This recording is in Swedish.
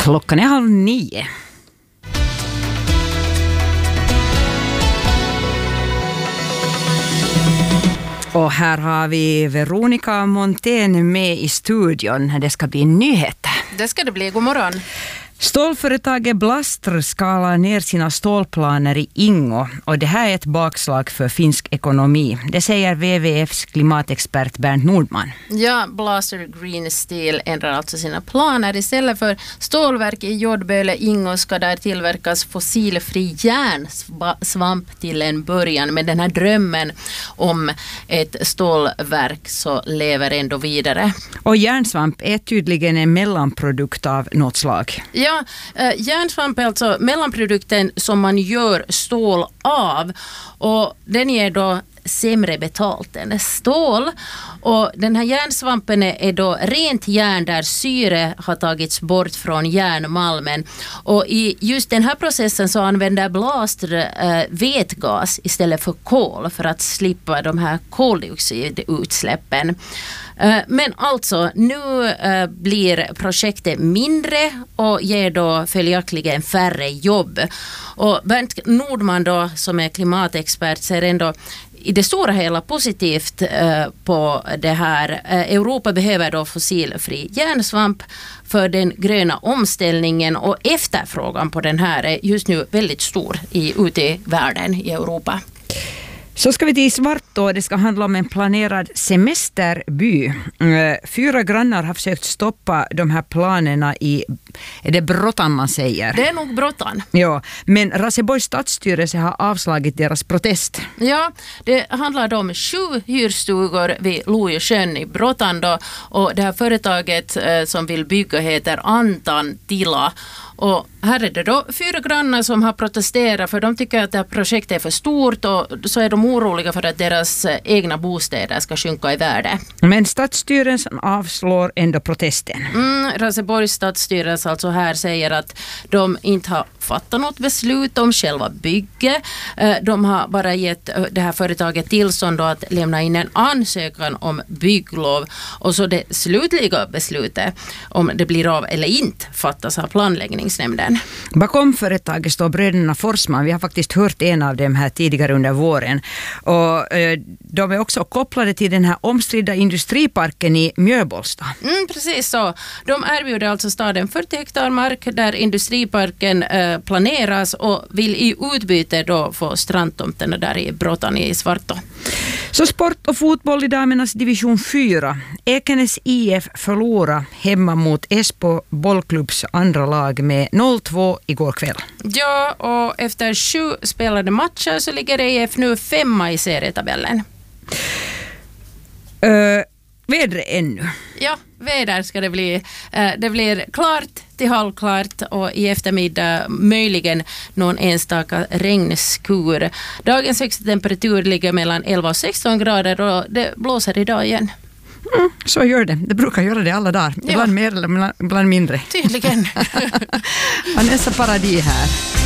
Klockan är 8:30. Och här har vi Veronica Montén med i studion. Det ska bli nyheter. Det ska det bli. God morgon. Stålföretaget Blastr skalar ner sina stålplaner i Ingo och det här är ett bakslag för finsk ekonomi. Det säger WWFs klimatexpert Bernt Nordman. Ja, Blastr Green Steel ändrar alltså sina planer. Istället för stålverk i Jordböle Ingo ska där tillverkas fossilfri järnsvamp till en början. Men den här drömmen om ett stålverk så lever ändå vidare. Och järnsvamp är tydligen en mellanprodukt av något slag. Ja, järnsvamp är alltså mellanprodukten som man gör stål av och den ger då sämre betalt än stål. Och den här järnsvampen är då rent järn där syre har tagits bort från järnmalmen. Och i just den här processen så använder Blastr vätgas istället för kol för att slippa de här koldioxidutsläppen. Men alltså, nu blir projektet mindre och ger då följaktligen färre jobb. Och Bernt Nordman då, som är klimatexpert, ser ändå i det stora hela positivt på det här. Europa behöver då fossilfri järnsvamp för den gröna omställningen och efterfrågan på den här är just nu väldigt stor ute i världen i Europa. Så ska vi till Svartå. Det ska handla om en planerad semesterby. 4 grannar har försökt stoppa de här planerna i... Är det Brottan man säger? Det är nog Brottan. Ja, men Raseborgs stadsstyrelse har avslagit deras protest. Ja, det handlar om 7 hyrstugor vid Lojasjön i Brottan då, och det här företaget som vill bygga heter Antan Tila. Och här är det då 4 grannar som har protesterat för de tycker att det här projektet är för stort och så är de oroliga för att deras egna bostäder ska sjunka i värde. Men stadsstyrelsen avslår ändå protesten. Raseborgs stadsstyrelse alltså här säger att de inte har fattat något beslut om själva bygget. De har bara gett det här företaget tillstånd att lämna in en ansökan om bygglov och så det slutliga beslutet om det blir av eller inte fattas av planläggningsnämnden. Bakom företaget står bröderna Forsman. Vi har faktiskt hört en av dem här tidigare under våren. Och de är också kopplade till den här omstridda industriparken i Mjöbolsta. Precis så. De erbjuder alltså staden 40 hektar mark där industriparken planeras och vill i utbyte då få strandtomterna där i Brottan i Svartå. Så sport och fotboll i damernas division 4. Ekenäs IF förlorade hemma mot Esbo bollklubbs andra lag med 0-2 igår kväll. Ja, och efter 7 spelade matcher så ligger IF nu 5 i serietabellen. Vädret ännu. Ja, väder ska det bli. Det blir klart till halvklart och i eftermiddag möjligen någon enstaka regnskur. Dagens högsta temperatur ligger mellan 11 och 16 grader och det blåser idag igen. Så gör det. Det brukar göra det alla dagar. Ibland mer eller ibland mindre. Tydligen. Vanessa Paradis här.